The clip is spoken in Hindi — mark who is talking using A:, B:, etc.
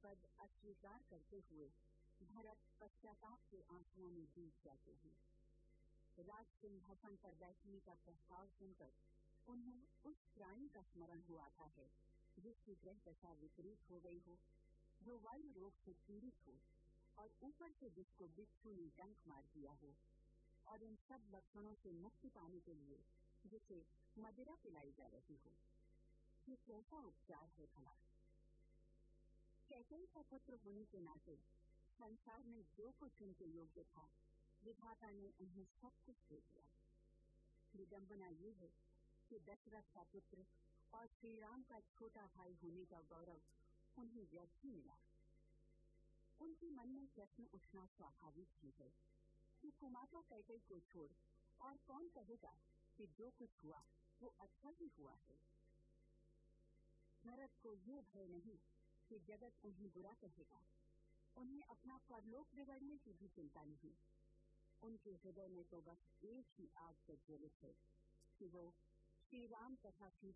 A: पद अस्वीकार करते हुए भरत पश्चाताप के आंसुओं में डूब जाते हैं। राज सिंहासन पर बैठने का प्रस्ताव सुनकर उन्हें उस प्राणी का स्मरण हो आता है जिसकी ग्रह दशा विपरीत हो गई हो, जो वायु रोग से पीड़ित हो और ऊपर से जिसको बिच्छू ने डंक मार दिया हो, और इन सब लक्षणों से मुक्ति पाने के लिए जिसे मदिरा पिलाई जा रही हो। ये कैसा उपचार है भला? कैकेयी का पुत्र होने के नाते संसार में जो कुछ उनके योग्य था, विधाता ने उन्हें सब कुछ दे दिया। विडंबना ये है कि दशरथ का पुत्र और श्री राम का छोटा भाई होने का गौरव उन्हें व्यर्थ ही मिला। उनके मन में प्रश्न उठना स्वाभाविक ही है कि कुमाता कैकेयी को छोड़ और कौन कहेगा कि जो कुछ हुआ वो अच्छा ही हुआ है। भरत को ये भय नहीं कि जगत उन्हें बुरा कहेगा, उन्हें अपना परलोक बिगड़ने की भी चिंता नहीं। उनके हृदय में तो बस एक ही आग प्रज्वलित है कि वो श्री राम तथा